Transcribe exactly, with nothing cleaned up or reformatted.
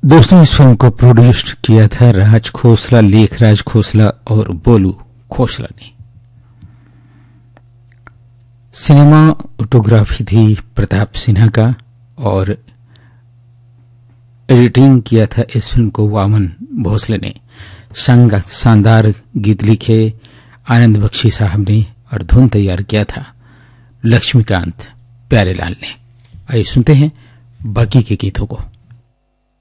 दोस्तों, इस फिल्म को प्रोड्यूस किया था राज खोसला, लेख राज खोसला और बोलू खोसला ने। सिनेमाटोग्राफी थी प्रताप सिन्हा का और एडिटिंग किया था इस फिल्म को वामन भोसले ने। संग शानदार गीत लिखे आनंद बख्शी साहब ने और धुन तैयार किया था लक्ष्मीकांत प्यारेलाल ने। आइए सुनते हैं बाकी के गीतों को।